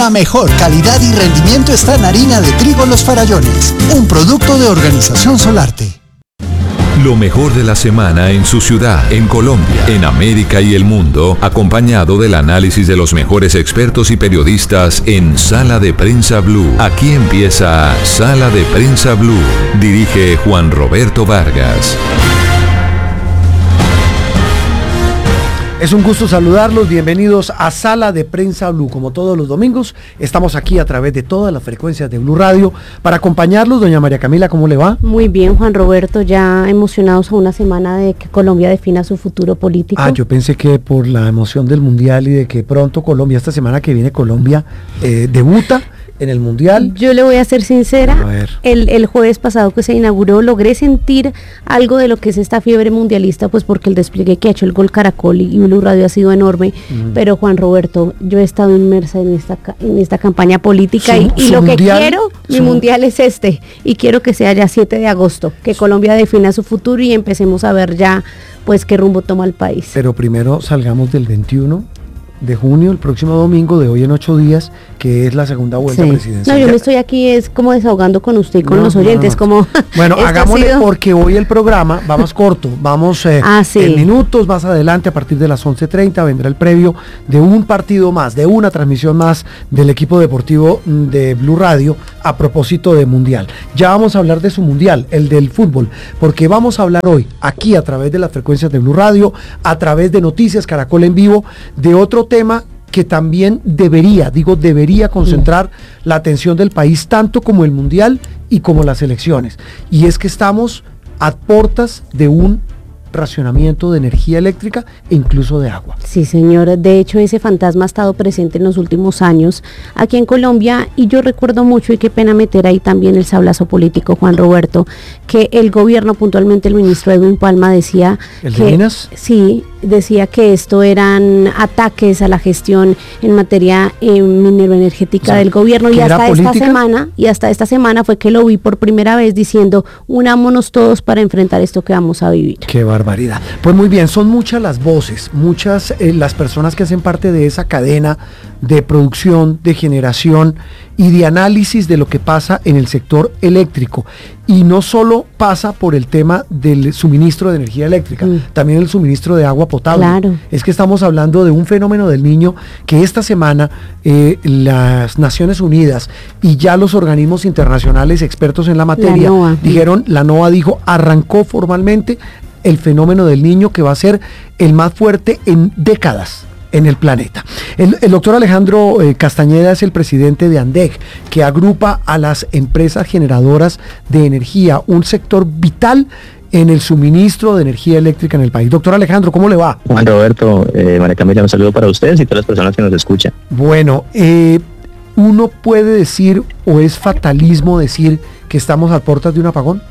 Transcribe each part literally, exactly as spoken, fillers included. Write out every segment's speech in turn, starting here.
La mejor calidad y rendimiento está en harina de trigo Los Farallones, un producto de Organización Solarte. Lo mejor de la semana en su ciudad, en Colombia, en América y el mundo, acompañado del análisis de los mejores expertos y periodistas en Sala de Prensa Blue. Aquí empieza Sala de Prensa Blue. Dirige Juan Roberto Vargas. Es un gusto saludarlos, bienvenidos a Sala de Prensa Blue. Como todos los domingos, estamos aquí a través de todas las frecuencias de Blue Radio para acompañarlos. Doña María Camila, ¿cómo le va? Muy bien, Juan Roberto, ya emocionados a una semana de que Colombia defina su futuro político. Ah, yo pensé que por la emoción del Mundial y de que pronto Colombia, esta semana que viene Colombia, eh, debuta en el Mundial. Yo le voy a ser sincera, a ver. El, el jueves pasado que se inauguró, logré sentir algo de lo que es esta fiebre mundialista, pues porque el despliegue que ha hecho el Gol Caracol y, y Blue Radio ha sido enorme, mm. pero Juan Roberto, yo he estado inmersa en esta en esta campaña política su, y, y su lo mundial, que quiero, su... mi mundial es este, y quiero que sea ya siete de agosto, que Colombia defina su futuro y empecemos a ver ya pues qué rumbo toma el país. Pero primero salgamos del veintiuno de junio, el próximo domingo, de hoy en ocho días, que es la segunda vuelta sí. presidencial. No, yo me estoy aquí es como desahogando con usted y con no, los oyentes, no, no. como... Bueno, hagámosle sido... porque hoy el programa va más corto, vamos eh, ah, sí. en minutos más adelante, a partir de las once treinta, vendrá el previo de un partido más, de una transmisión más del equipo deportivo de Blue Radio, a propósito de Mundial. Ya vamos a hablar de su Mundial, el del fútbol, porque vamos a hablar hoy, aquí a través de las frecuencias de Blue Radio, a través de Noticias Caracol en Vivo, de otro tema que también debería, digo debería concentrar sí. la atención del país, tanto como el Mundial y como las elecciones. Y es que estamos a puertas de un racionamiento de energía eléctrica e incluso de agua. Sí, señora, de hecho ese fantasma ha estado presente en los últimos años aquí en Colombia y yo recuerdo mucho, y qué pena meter ahí también el sablazo político, Juan Roberto, que el gobierno, puntualmente el ministro Edwin Palma decía ¿El que, de Minas? Sí, decía que esto eran ataques a la gestión en materia eh, minero-energética, o sea, del gobierno, y hasta esta semana, y hasta esta semana fue que lo vi por primera vez diciendo, unámonos todos para enfrentar esto que vamos a vivir. Qué barbaridad. Pues muy bien, son muchas las voces, muchas eh, las personas que hacen parte de esa cadena de producción, de generación y de análisis de lo que pasa en el sector eléctrico. Y no solo pasa por el tema del suministro de energía eléctrica, mm. también el suministro de agua potable. Claro. Es que estamos hablando de un fenómeno del Niño que esta semana eh, las Naciones Unidas y ya los organismos internacionales expertos en la materia, la NOAA. dijeron, la NOAA dijo, arrancó formalmente el fenómeno del Niño, que va a ser el más fuerte en décadas en el planeta. El, el doctor Alejandro eh, Castañeda es el presidente de ANDEC, que agrupa a las empresas generadoras de energía, un sector vital en el suministro de energía eléctrica en el país. Doctor Alejandro, ¿cómo le va? Juan Roberto, eh, María Camila, un saludo para ustedes y todas las personas que nos escuchan. Bueno, eh, uno puede decir, o es fatalismo decir, que estamos a puertas de un apagón.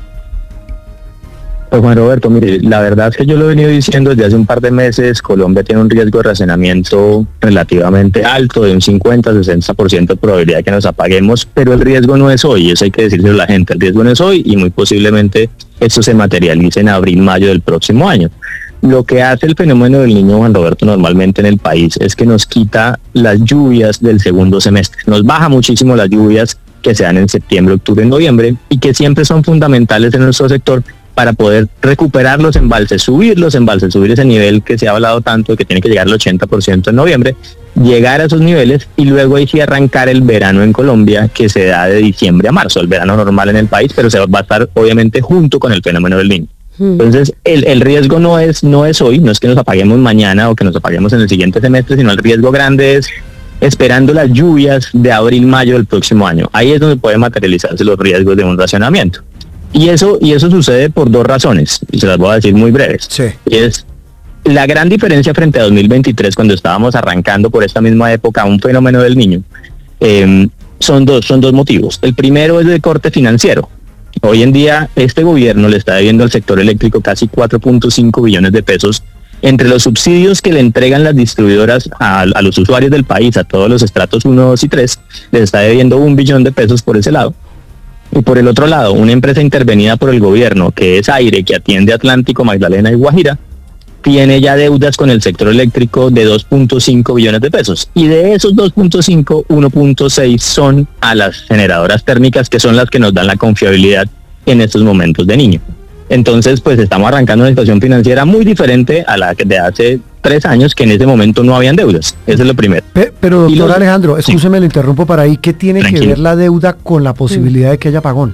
Pues Juan Roberto, mire, la verdad es que yo lo he venido diciendo desde hace un par de meses. Colombia tiene un riesgo de racionamiento relativamente alto, de un cincuenta a sesenta por ciento de probabilidad de que nos apaguemos, pero el riesgo no es hoy, eso hay que decírselo a la gente, el riesgo no es hoy y muy posiblemente esto se materialice en abril, mayo del próximo año. Lo que hace el fenómeno del Niño, Juan Roberto, normalmente en el país es que nos quita las lluvias del segundo semestre, nos baja muchísimo las lluvias que se dan en septiembre, octubre, noviembre y que siempre son fundamentales en nuestro sector para poder recuperar los embalses, subir los embalses, subir ese nivel que se ha hablado tanto de que tiene que llegar al ochenta por ciento en noviembre, llegar a esos niveles y luego ahí sí arrancar el verano en Colombia, que se da de diciembre a marzo, el verano normal en el país, pero se va a estar obviamente junto con el fenómeno del Niño. Hmm. Entonces el, el riesgo no es, no es hoy, no es que nos apaguemos mañana o que nos apaguemos en el siguiente semestre, sino el riesgo grande es esperando las lluvias de abril, mayo del próximo año. Ahí es donde pueden materializarse los riesgos de un racionamiento. Y eso, y eso sucede por dos razones, y se las voy a decir muy breves. Sí. Y es la gran diferencia frente a dos mil veintitrés, cuando estábamos arrancando por esta misma época un fenómeno del Niño, eh, son dos, son dos motivos. El primero es de corte financiero. Hoy en día este gobierno le está debiendo al sector eléctrico casi cuatro punto cinco billones de pesos entre los subsidios que le entregan las distribuidoras a, a los usuarios del país, a todos los estratos uno, dos y tres, les está debiendo un billón de pesos por ese lado. Y por el otro lado, una empresa intervenida por el gobierno, que es Aire, que atiende Atlántico, Magdalena y Guajira, tiene ya deudas con el sector eléctrico de dos punto cinco billones de pesos. Y de esos dos punto cinco, uno punto seis son a las generadoras térmicas, que son las que nos dan la confiabilidad en estos momentos de niño. Entonces, pues estamos arrancando una situación financiera muy diferente a la de hace tres años, que en ese momento no habían deudas. Eso es lo primero. Pero, pero doctor los, Alejandro, escúcheme, sí. Le interrumpo para ahí. ¿Qué tiene Tranquilo. que ver la deuda con la posibilidad de que haya apagón?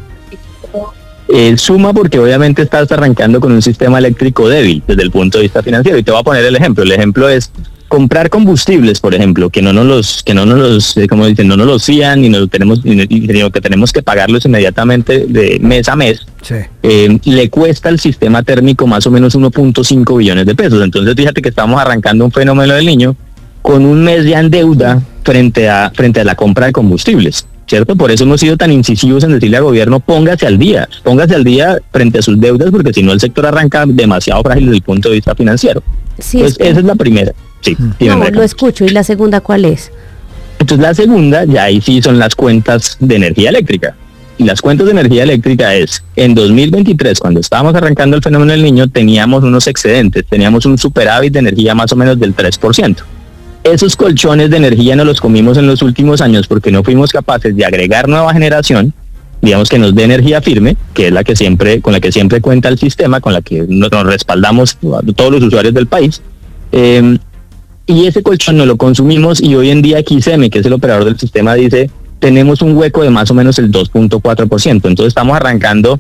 Eh, suma porque obviamente estás arrancando con un sistema eléctrico débil desde el punto de vista financiero. Y te voy a poner el ejemplo. El ejemplo es comprar combustibles, por ejemplo, que no nos los, que no nos los, eh, como dicen, no nos los fían y no tenemos, y, y, que tenemos que pagarlos inmediatamente de mes a mes. Sí. Eh, le cuesta al sistema térmico más o menos uno punto cinco billones de pesos. Entonces fíjate que estamos arrancando un fenómeno del niño con un mes ya en deuda frente a, frente a la compra de combustibles, ¿cierto? Por eso hemos sido tan incisivos en decirle al gobierno, póngase al día, póngase al día frente a sus deudas, porque si no el sector arranca demasiado frágil desde el punto de vista financiero. Sí, pues es que... esa es la primera. Sí, no, lo escucho. ¿Y la segunda cuál es? Entonces la segunda, ya ahí sí son las cuentas de energía eléctrica. Y las cuentas de energía eléctrica es, en dos mil veintitrés, cuando estábamos arrancando el fenómeno del niño, teníamos unos excedentes, teníamos un superávit de energía más o menos del tres por ciento. Esos colchones de energía nos los comimos en los últimos años porque no fuimos capaces de agregar nueva generación, digamos que nos dé energía firme, que es la que siempre, con la que siempre cuenta el sistema, con la que nos, nos respaldamos todos los usuarios del país. Eh, y ese colchón no lo consumimos y hoy en día X M, que es el operador del sistema, dice, tenemos un hueco de más o menos el dos punto cuatro por ciento. Entonces estamos arrancando,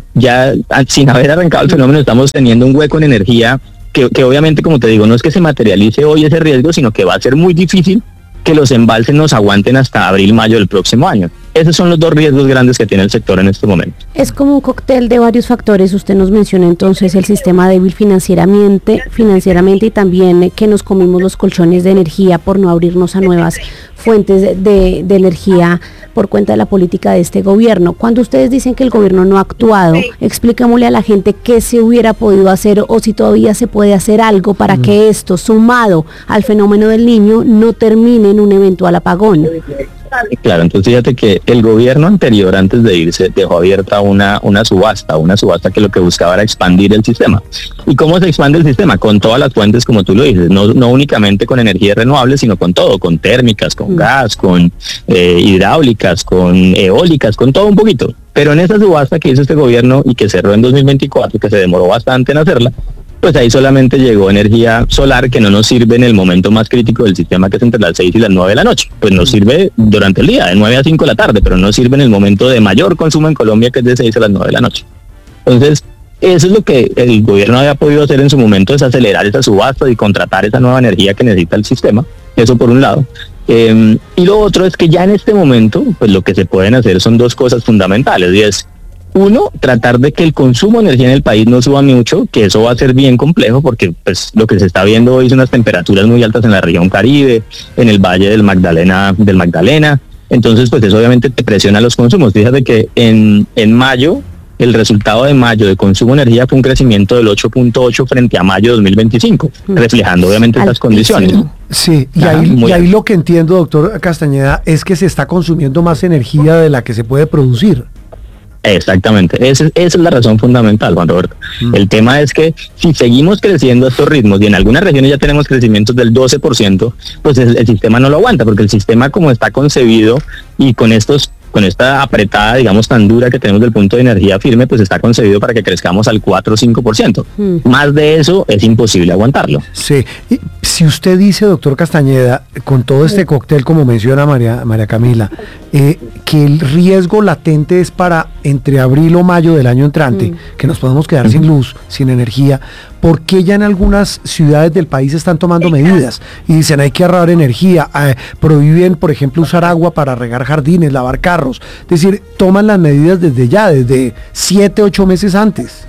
ya sin haber arrancado el fenómeno, estamos teniendo un hueco en energía que, que obviamente, como te digo, no es que se materialice hoy ese riesgo, sino que va a ser muy difícil que los embalses nos aguanten hasta abril, mayo del próximo año. Esos son los dos riesgos grandes que tiene el sector en este momento. Es como un cóctel de varios factores. Usted nos menciona entonces el sistema débil financieramente, financieramente y también que nos comimos los colchones de energía por no abrirnos a nuevas fuentes de, de, de energía por cuenta de la política de este gobierno. Cuando ustedes dicen que el gobierno no ha actuado, expliquémosle a la gente qué se hubiera podido hacer o si todavía se puede hacer algo para mm. que esto, sumado al fenómeno del niño, no termine en un eventual apagón. Claro, entonces fíjate que el gobierno anterior, antes de irse, dejó abierta una, una subasta, una subasta que lo que buscaba era expandir el sistema. ¿Y cómo se expande el sistema? Con todas las fuentes, como tú lo dices, no, no únicamente con energías renovables, sino con todo, con térmicas, con mm. gas, con eh, hidráulicas, con eólicas, con todo un poquito. Pero en esa subasta que hizo este gobierno y que cerró en dos mil veinticuatro, que se demoró bastante en hacerla, pues ahí solamente llegó energía solar que no nos sirve en el momento más crítico del sistema, que es entre las seis y las nueve de la noche. Pues nos sirve durante el día, de nueve a cinco de la tarde, pero no sirve en el momento de mayor consumo en Colombia, que es de seis a las nueve de la noche. Entonces, eso es lo que el gobierno había podido hacer en su momento, es acelerar esa subasta y contratar esa nueva energía que necesita el sistema. Eso por un lado. Eh, y lo otro es que ya en este momento, pues lo que se pueden hacer son dos cosas fundamentales, y es, uno, tratar de que el consumo de energía en el país no suba mucho, que eso va a ser bien complejo porque pues lo que se está viendo hoy son unas temperaturas muy altas en la región Caribe, en el Valle del Magdalena, del Magdalena. Entonces pues eso obviamente te presiona los consumos. Fíjate que en, en mayo, el resultado de mayo de consumo de energía fue un crecimiento del ocho punto ocho frente a mayo de dos mil veinticinco, reflejando obviamente estas condiciones. Sí, y, Ajá, ahí, y ahí lo que entiendo, doctor Castañeda, es que se está consumiendo más energía de la que se puede producir. Exactamente, esa, esa es la razón fundamental, Juan Roberto. Mm. El tema es que si seguimos creciendo a estos ritmos, y en algunas regiones ya tenemos crecimientos del doce por ciento, pues el, el sistema no lo aguanta, porque el sistema como está concebido y con estos con esta apretada, digamos, tan dura que tenemos del punto de energía firme, pues está concebido para que crezcamos al cuatro o cinco por ciento. Mm. Más de eso es imposible aguantarlo. Sí, y si usted dice, doctor Castañeda, con todo este cóctel, como menciona María, María Camila, eh, que el riesgo latente es para entre abril o mayo del año entrante, mm. que nos podemos quedar mm. sin luz, sin energía, ¿por qué ya en algunas ciudades del país están tomando medidas? Y dicen, hay que ahorrar energía, eh, prohíben, por ejemplo, usar agua para regar jardines, lavar carros. Es decir, toman las medidas desde ya, desde siete, ocho meses antes.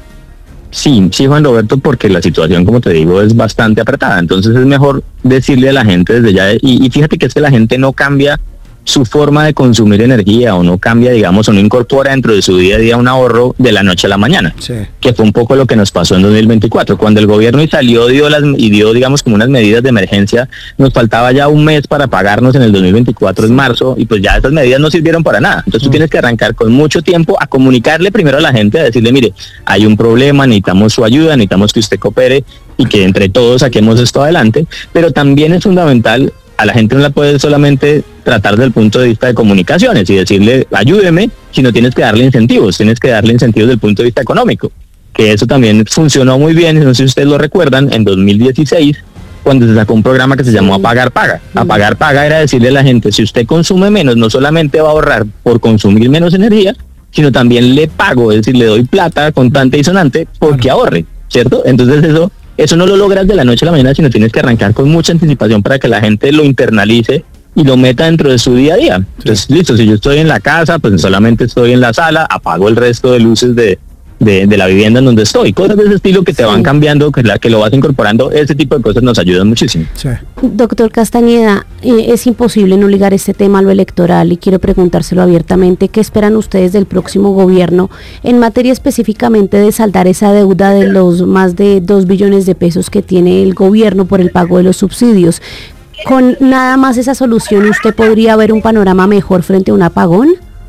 Sí, sí, Juan Roberto, porque la situación, como te digo, es bastante apretada. Entonces es mejor decirle a la gente desde ya, y, y fíjate que es que la gente no cambia su forma de consumir energía o no cambia, digamos, o no incorpora dentro de su día a día un ahorro de la noche a la mañana, sí. que fue un poco lo que nos pasó en dos mil veinticuatro, cuando el gobierno y salió dio las, y dio, digamos, como unas medidas de emergencia, nos faltaba ya un mes para pagarnos en el dos mil veinticuatro, en marzo, y pues ya esas medidas no sirvieron para nada. Entonces mm. tú tienes que arrancar con mucho tiempo a comunicarle primero a la gente, a decirle, mire, hay un problema, necesitamos su ayuda, necesitamos que usted coopere y que entre todos saquemos esto adelante, pero también es fundamental, a la gente no la puedes solamente tratar desde el punto de vista de comunicaciones y decirle ayúdeme, sino tienes que darle incentivos, tienes que darle incentivos desde el punto de vista económico, que eso también funcionó muy bien, no sé si ustedes lo recuerdan, en dos mil dieciséis, cuando se sacó un programa que se llamó Apagar Paga. Apagar Paga era decirle a la gente, si usted consume menos, no solamente va a ahorrar por consumir menos energía, sino también le pago, es decir, le doy plata contante y sonante porque ahorre, ¿cierto? Entonces eso Eso no lo logras de la noche a la mañana, sino tienes que arrancar con mucha anticipación para que la gente lo internalice y lo meta dentro de su día a día. Entonces, sí. listo, si yo estoy en la casa, pues solamente estoy en la sala, apago el resto de luces de, de, de la vivienda en donde estoy. Cosas de ese estilo que te sí. van cambiando, que, la, que lo vas incorporando, ese tipo de cosas nos ayudan muchísimo. Sí. Doctor Castañeda, eh, es imposible no ligar este tema a lo electoral y quiero preguntárselo abiertamente. ¿Qué esperan ustedes del próximo gobierno en materia específicamente de saldar esa deuda de los más de dos billones de pesos que tiene el gobierno por el pago de los subsidios? ¿Con nada más esa solución usted podría ver un panorama mejor frente a un apagón?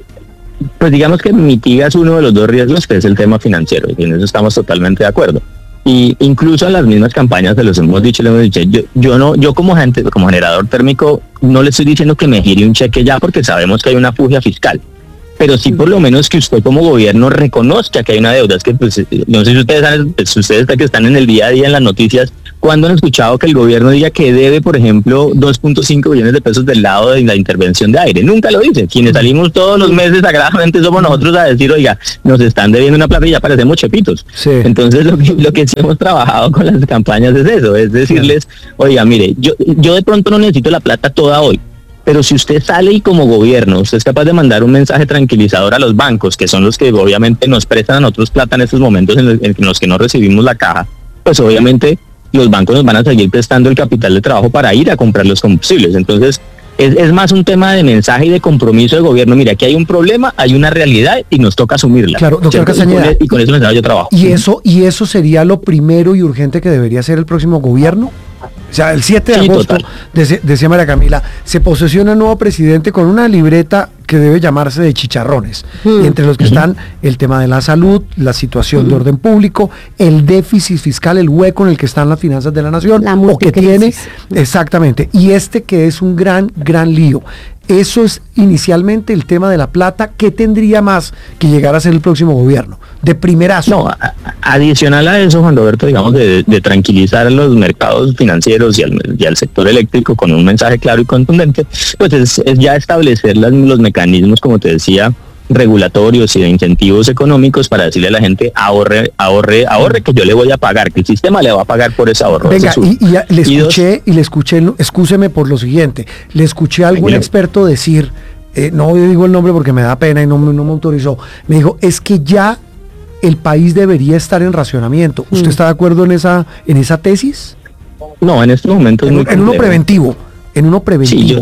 Pues digamos que mitigas uno de los dos riesgos, que es el tema financiero, y en eso estamos totalmente de acuerdo. Y incluso en las mismas campañas se los hemos dicho, le hemos dicho, yo, yo no, yo como gente, como generador térmico, no le estoy diciendo que me gire un cheque ya, porque sabemos que hay una fuga fiscal. Pero sí por lo menos que usted como gobierno reconozca que hay una deuda. Es que pues, no sé si ustedes saben, pues, ustedes que están en el día a día en las noticias, ¿cuándo han escuchado que el gobierno diga que debe, por ejemplo, dos punto cinco billones de pesos del lado de la intervención de aire? Nunca lo dicen. Quienes salimos todos los meses sagradamente somos nosotros a decir, oiga, nos están debiendo una plata y ya parecemos chepitos. Sí. Entonces lo que, lo que sí hemos trabajado con las campañas es eso, es decirles, oiga, mire, yo, yo de pronto no necesito la plata toda hoy. Pero si usted sale y como gobierno, usted es capaz de mandar un mensaje tranquilizador a los bancos, que son los que obviamente nos prestan a nosotros plata en estos momentos en los que no recibimos la caja, pues obviamente los bancos nos van a seguir prestando el capital de trabajo para ir a comprar los combustibles. Entonces, es, es más un tema de mensaje y de compromiso de gobierno. Mira, aquí hay un problema, hay una realidad y nos toca asumirla. Claro, doctor Castañeda. Y con eso mensaje yo trabajo. ¿Y eso, ¿Y eso sería lo primero y urgente que debería hacer el próximo gobierno? O sea, el siete de sí, agosto, de, decía María Camila, se posesiona el nuevo presidente con una libreta que debe llamarse de chicharrones, mm. entre los que están el tema de la salud, la situación mm. de orden público, el déficit fiscal, el hueco en el que están las finanzas de la nación, la o que tiene, exactamente, y este que es un gran, gran lío. Eso es inicialmente el tema de la plata. ¿Qué tendría más que llegar a ser el próximo gobierno? De primerazo. No, a, adicional a eso, Juan Roberto, digamos, de, de tranquilizar a los mercados financieros y al, y al sector eléctrico con un mensaje claro y contundente, pues es, es ya establecer las, los mecanismos, como te decía, regulatorios y de incentivos económicos para decirle a la gente ahorre, ahorre, ahorre que yo le voy a pagar, que el sistema le va a pagar por ese ahorro. Venga, y, y le escuché, y, y le escuché, excúseme por lo siguiente, le escuché a algún Ay, experto decir, eh, no digo el nombre porque me da pena y no, no me autorizó, me dijo, es que ya el país debería estar en racionamiento. ¿Usted mm. está de acuerdo en esa, en esa tesis? No, en este momento es en, muy en uno preventivo, en uno preventivo. Sí, yo,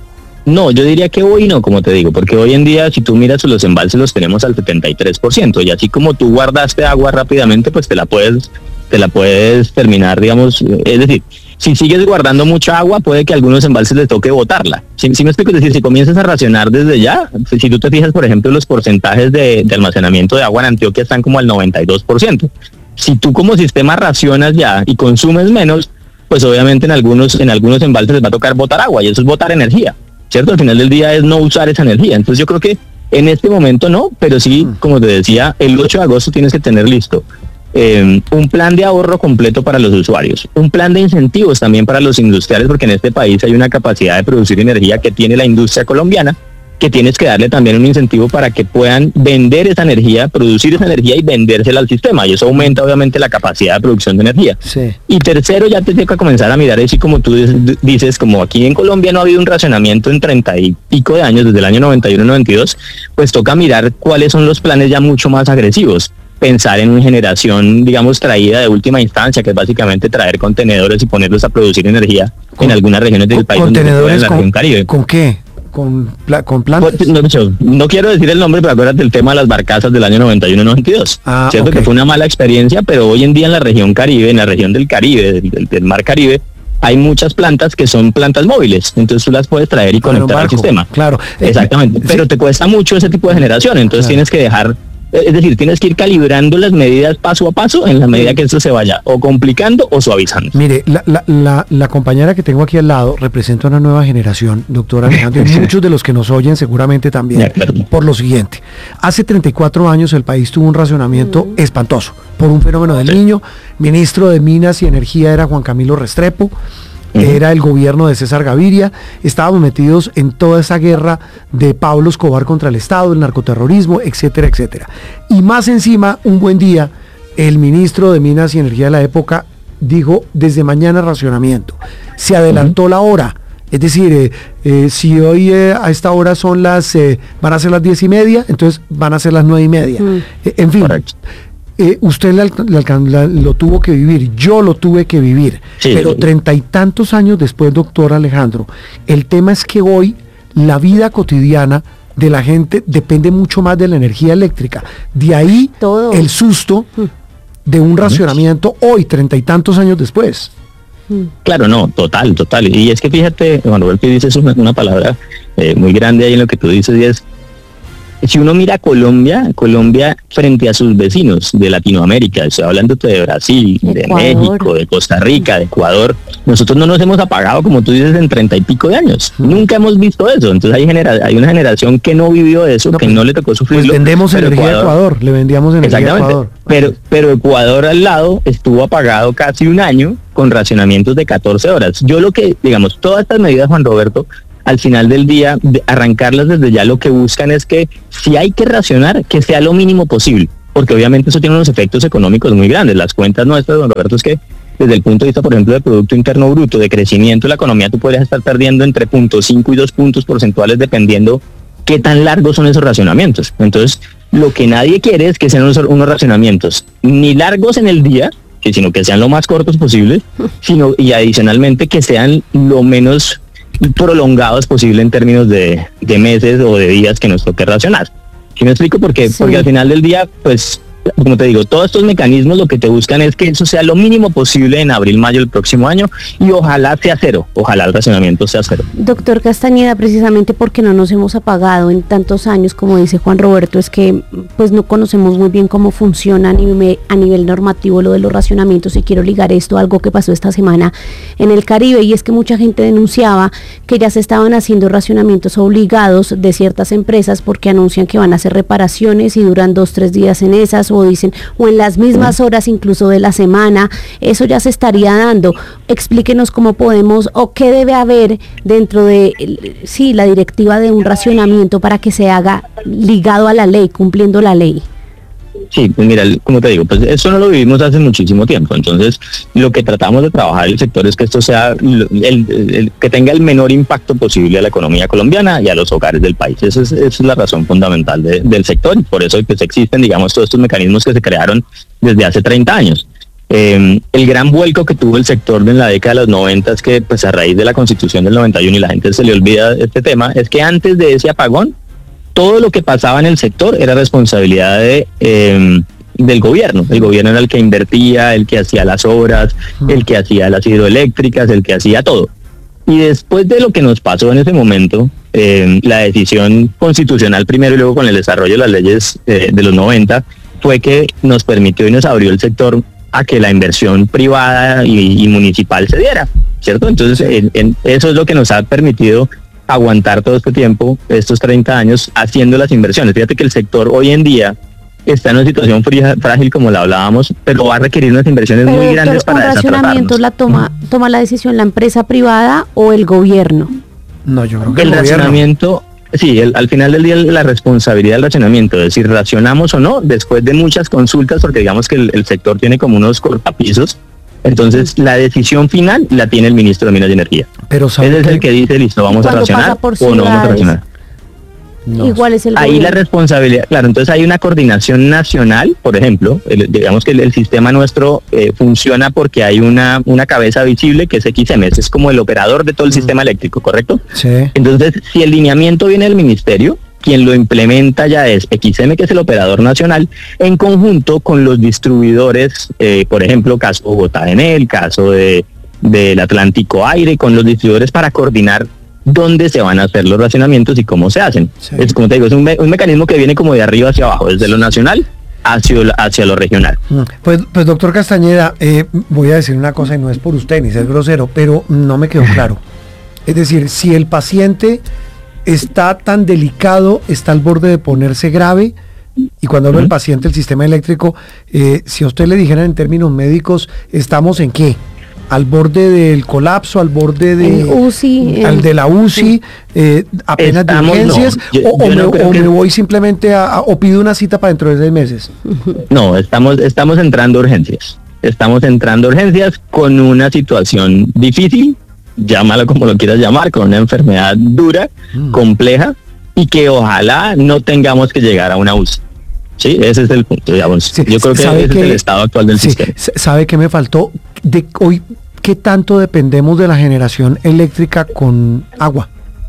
No, yo diría que hoy no, como te digo, porque hoy en día si tú miras los embalses los tenemos al setenta y tres por ciento y así como tú guardaste agua rápidamente, pues te la puedes te la puedes terminar, digamos, es decir, si sigues guardando mucha agua, puede que a algunos embalses les toque botarla. Si, si me explico, es decir, si comienzas a racionar desde ya, si tú te fijas, por ejemplo, los porcentajes de, de almacenamiento de agua en Antioquia están como al noventa y dos por ciento. Si tú como sistema racionas ya y consumes menos, pues obviamente en algunos en algunos embalses les va a tocar botar agua y eso es botar energía. ¿Cierto? Al final del día es no usar esa energía. Entonces yo creo que en este momento no, pero sí, como te decía, el ocho de agosto tienes que tener listo eh, un plan de ahorro completo para los usuarios, un plan de incentivos también para los industriales, porque en este país hay una capacidad de producir energía que tiene la industria colombiana, que tienes que darle también un incentivo para que puedan vender esa energía, producir esa energía y vendérsela al sistema, y eso aumenta obviamente la capacidad de producción de energía. Sí. Y tercero, ya te toca comenzar a mirar así como tú dices, como aquí en Colombia no ha habido un racionamiento en treinta y pico de años, desde el año noventa y uno noventa y dos, pues toca mirar cuáles son los planes ya mucho más agresivos. Pensar en una generación, digamos, traída de última instancia, que es básicamente traer contenedores y ponerlos a producir energía en algunas regiones del país. ¿Contenedores donde con, en la región Caribe. ¿Con qué? con, con plantas. Pues, no, no quiero decir el nombre, pero acuérdate el tema de las barcazas del año noventa y uno noventa y dos. Ah, Cierto okay. que fue una mala experiencia, pero hoy en día en la región Caribe, en la región del Caribe, del, del, del Mar Caribe, hay muchas plantas que son plantas móviles, entonces tú las puedes traer y conectar claro, al sistema. Claro. Exactamente, eh, pero sí. te cuesta mucho ese tipo de generación, entonces claro. tienes que dejar, es decir, tienes que ir calibrando las medidas paso a paso en la medida que esto se vaya o complicando o suavizando. Mire, la, la, la, la compañera que tengo aquí al lado representa una nueva generación, doctora Alejandro, y muchos de los que nos oyen seguramente también, por lo siguiente. Hace treinta y cuatro años el país tuvo un racionamiento mm. espantoso por un fenómeno del sí. niño. Ministro de Minas y Energía era Juan Camilo Restrepo. Uh-huh. Era el gobierno de César Gaviria, estábamos metidos en toda esa guerra de Pablo Escobar contra el Estado, el narcoterrorismo, etcétera, etcétera. Y más encima, un buen día, el ministro de Minas y Energía de la época dijo, desde mañana racionamiento. Se adelantó uh-huh. la hora, es decir, eh, eh, si hoy eh, a esta hora son las, eh, van a ser las diez y media, entonces van a ser las nueve y media. Uh-huh. Eh, en fin. Correcto. Eh, usted la, la, la, lo tuvo que vivir, yo lo tuve que vivir, sí, pero treinta y tantos años después, doctor Alejandro, el tema es que hoy la vida cotidiana de la gente depende mucho más de la energía eléctrica. De ahí todo el susto de un racionamiento hoy, treinta y tantos años después. Claro, no, total, total. Y es que fíjate, cuando Volpi dices una, una palabra eh, muy grande ahí en lo que tú dices, y es, si uno mira a Colombia, Colombia frente a sus vecinos de Latinoamérica, estoy hablando de Brasil, de Ecuador. México, de Costa Rica, de Ecuador, nosotros no nos hemos apagado, como tú dices, en treinta y pico de años. Mm. Nunca hemos visto eso. Entonces hay, genera- hay una generación que no vivió eso, no, que pues, no le tocó sufrirlo. Pues vendemos energía Ecuador, a Ecuador, le vendíamos energía a Ecuador. Pero, pero Ecuador al lado estuvo apagado casi un año con racionamientos de catorce horas. Yo lo que, digamos, todas estas medidas, Juan Roberto, al final del día, de arrancarlas desde ya, lo que buscan es que si hay que racionar, que sea lo mínimo posible, porque obviamente eso tiene unos efectos económicos muy grandes. Las cuentas nuestras, don Roberto, es que desde el punto de vista, por ejemplo, de Producto Interno Bruto, de crecimiento de la economía, tú podrías estar perdiendo entre cero punto cinco y dos puntos porcentuales dependiendo qué tan largos son esos racionamientos. Entonces, lo que nadie quiere es que sean unos, unos racionamientos ni largos en el día, sino que sean lo más cortos posibles, sino y adicionalmente que sean lo menos prolongados posible en términos de, de meses o de días que nos toque racionar. ¿Sí me explico? Porque, sí. porque al final del día, pues, como te digo, todos estos mecanismos lo que te buscan es que eso sea lo mínimo posible en abril, mayo del próximo año, y ojalá sea cero, ojalá el racionamiento sea cero. Doctor Castañeda, precisamente porque no nos hemos apagado en tantos años, como dice Juan Roberto, es que pues no conocemos muy bien cómo funciona a nivel, a nivel normativo lo de los racionamientos, y quiero ligar esto a algo que pasó esta semana en el Caribe, y es que mucha gente denunciaba que ya se estaban haciendo racionamientos obligados de ciertas empresas porque anuncian que van a hacer reparaciones y duran dos, tres días en esas, o dicen, o en las mismas horas incluso de la semana. Eso ya se estaría dando. Explíquenos cómo podemos o qué debe haber dentro de sí, la directiva de un racionamiento para que se haga ligado a la ley, cumpliendo la ley. Sí, pues mira, como te digo, pues eso no lo vivimos hace muchísimo tiempo. Entonces, lo que tratamos de trabajar el sector es que esto sea el, el, el que tenga el menor impacto posible a la economía colombiana y a los hogares del país. Esa es, esa es la razón fundamental de, del sector, y por eso pues, existen, digamos, todos estos mecanismos que se crearon desde hace treinta años. Eh, el gran vuelco que tuvo el sector en la década de los noventa es que, pues a raíz de la Constitución del noventa y uno, y la gente se le olvida este tema, es que antes de ese apagón, todo lo que pasaba en el sector era responsabilidad de, eh, del gobierno. El gobierno era el que invertía, el que hacía las obras, el que hacía las hidroeléctricas, el que hacía todo. Y después de lo que nos pasó en ese momento, eh, la decisión constitucional primero y luego con el desarrollo de las leyes eh, de los noventa, fue que nos permitió y nos abrió el sector a que la inversión privada y, y municipal se diera, ¿cierto? Entonces, en, en, eso es lo que nos ha permitido aguantar todo este tiempo, estos treinta años, haciendo las inversiones. Fíjate que el sector hoy en día está en una situación frágil, como la hablábamos, pero va a requerir unas inversiones pero, muy doctor, grandes para desatraparnos. ¿El racionamiento la toma, toma la decisión la empresa privada o el gobierno? No, yo creo que el, el racionamiento, sí, el, al final del día la responsabilidad del racionamiento, es decir, racionamos o no, después de muchas consultas, porque digamos que el, el sector tiene como unos cortapisos. Entonces, la decisión final la tiene el ministro de Minas y Energía. Pero ese es el que dice, listo, vamos a racionar o no vamos a racionar. No. Igual es el ahí gobierno. La responsabilidad, claro, entonces hay una coordinación nacional, por ejemplo, el, digamos que el, el sistema nuestro eh, funciona porque hay una, una cabeza visible que es X M, es como el operador de todo el mm. sistema eléctrico, ¿correcto? Sí. Entonces, si el lineamiento viene del ministerio, quien lo implementa ya es X M, que es el operador nacional, en conjunto con los distribuidores, eh, por ejemplo, caso Bogotá Enel, caso de del Atlántico Aire, con los distribuidores para coordinar dónde se van a hacer los racionamientos y cómo se hacen. Sí. Es como te digo, es un, me, un mecanismo que viene como de arriba hacia abajo, desde lo nacional hacia, hacia lo regional. Pues, pues doctor Castañeda, eh, voy a decir una cosa y no es por usted ni ser grosero, pero no me quedó claro. Es decir, si el paciente está tan delicado, está al borde de ponerse grave, y cuando hablo del paciente, el sistema eléctrico, eh, si a usted le dijeran en términos médicos, ¿estamos en qué? Al borde del colapso, al borde de U C I, al de la U C I, eh, apenas Estamos, de urgencias, no, yo, o, yo o, no me, o me voy simplemente a, a, o pido una cita para dentro de seis meses. No, estamos, estamos entrando a urgencias. Estamos entrando a urgencias con una situación difícil, llámalo como lo quieras llamar, con una enfermedad dura, mm. compleja, y que ojalá no tengamos que llegar a una U C I. Sí, ese es el punto, digamos. Sí, yo creo que ese que, es el estado actual del sí, sistema. ¿Sabe qué me faltó? De hoy, ¿qué tanto dependemos de la generación eléctrica con agua?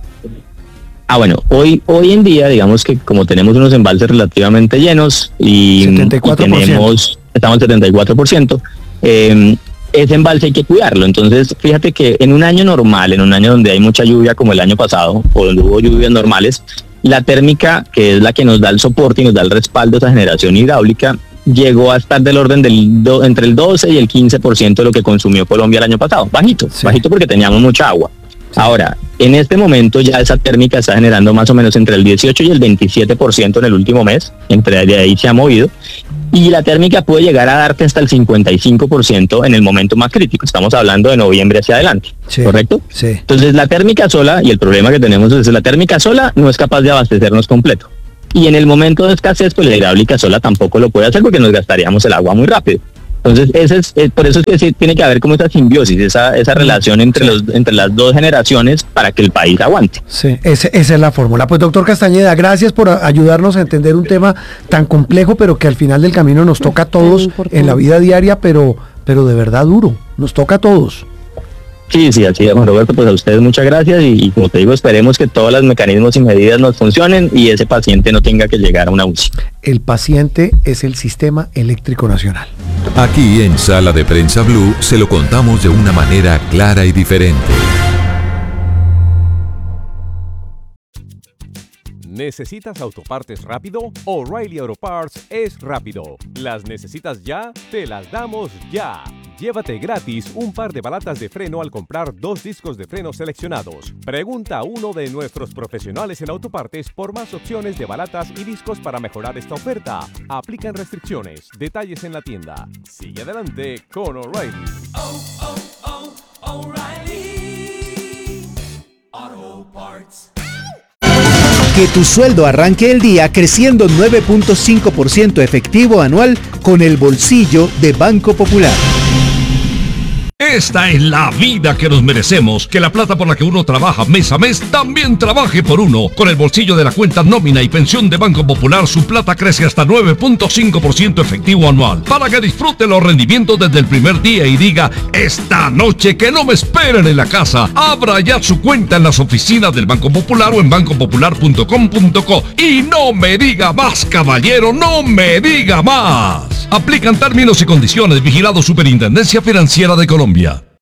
Ah, bueno, hoy hoy en día, digamos que como tenemos unos embalses relativamente llenos y, setenta y cuatro por ciento. y tenemos, estamos al setenta y cuatro por ciento, eh, ese embalse hay que cuidarlo. Entonces, fíjate que en un año normal, en un año donde hay mucha lluvia como el año pasado, o donde hubo lluvias normales, la térmica, que es la que nos da el soporte y nos da el respaldo a esa generación hidráulica, llegó a estar del orden del do, entre el doce y el quince por ciento de lo que consumió Colombia el año pasado. Bajito, sí. bajito porque teníamos mucha agua. Sí. Ahora, en este momento ya esa térmica está generando más o menos entre el dieciocho y el veintisiete por ciento en el último mes, entre de ahí se ha movido, y la térmica puede llegar a darte hasta el cincuenta y cinco por ciento en el momento más crítico. Estamos hablando de noviembre hacia adelante, sí. ¿correcto? Sí. Entonces la térmica sola, y el problema que tenemos es que la térmica sola no es capaz de abastecernos completo. Y en el momento de escasez, pues la hidráulica sola tampoco lo puede hacer porque nos gastaríamos el agua muy rápido. Entonces, ese es, es por eso es que sí, tiene que haber como esa simbiosis, esa esa relación entre los entre las dos generaciones para que el país aguante. Sí, ese, esa es la fórmula. Pues doctor Castañeda, gracias por ayudarnos a entender un tema tan complejo, pero que al final del camino nos toca a todos en la vida diaria, pero, pero de verdad duro, nos toca a todos. Sí, sí, así es, Juan Roberto, pues a ustedes muchas gracias y, y como te digo, esperemos que todos los mecanismos y medidas nos funcionen y ese paciente no tenga que llegar a una U C I. El paciente es el Sistema Eléctrico Nacional. Aquí en Sala de Prensa Blue se lo contamos de una manera clara y diferente. ¿Necesitas autopartes rápido? O'Reilly Auto Parts es rápido. ¿Las necesitas ya? Te las damos ya. Llévate gratis un par de balatas de freno al comprar dos discos de freno seleccionados. Pregunta a uno de nuestros profesionales en autopartes por más opciones de balatas y discos para mejorar esta oferta. Aplican restricciones. Detalles en la tienda. Sigue adelante con O'Reilly. Oh, oh, oh, O'Reilly Auto Parts. Que tu sueldo arranque el día creciendo nueve punto cinco por ciento efectivo anual con el bolsillo de Banco Popular. Esta es la vida que nos merecemos, que la plata por la que uno trabaja mes a mes también trabaje por uno. Con el bolsillo de la cuenta nómina y pensión de Banco Popular, su plata crece hasta nueve punto cinco por ciento efectivo anual, para que disfrute los rendimientos desde el primer día y diga, esta noche que no me esperen en la casa. Abra ya su cuenta en las oficinas del Banco Popular o en banco popular punto com punto co. Y no me diga más, caballero, no me diga más. Aplican términos y condiciones. Vigilado Superintendencia Financiera de Colombia.